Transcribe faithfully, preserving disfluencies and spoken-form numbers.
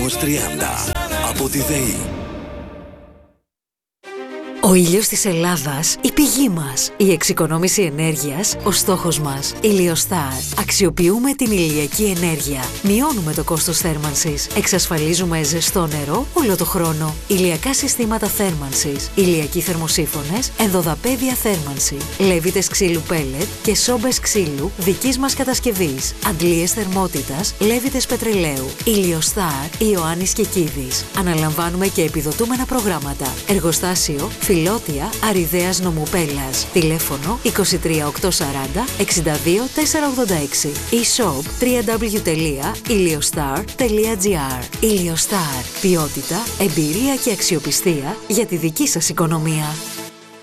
Δήμος τριάντα. Από τη ΔΕΗ. Ο ήλιος της Ελλάδας, η πηγή μας. Η εξοικονόμηση ενέργειας, ο στόχος μας. Ηλιοστάρ. Αξιοποιούμε την ηλιακή ενέργεια. Μειώνουμε το κόστος θέρμανσης. Εξασφαλίζουμε ζεστό νερό όλο το χρόνο. Ηλιακά συστήματα θέρμανσης. Ηλιακοί θερμοσύφωνες, ενδοδαπέδια θέρμανση. Λέβητες ξύλου πέλετ και σόμπες ξύλου δικής μας κατασκευής. Αντλίες θερμότητας, λέβητες πετρελαίου. Ηλιοστάρ, Ιωάννης Κεκίδης. Αναλαμβάνουμε και επιδοτούμενα προγράμματα. Εργοστάσιο Φιλότια Αριδέας Νομουπέλλας. Τηλέφωνο είκοσι τρία οκτακόσια σαράντα εξήντα δύο τετρακόσια ογδόντα έξι. E-shop double-u double-u double-u τελεία iliostar τελεία gr. Iliostar. Ποιότητα, εμπειρία και αξιοπιστία για τη δική σας οικονομία.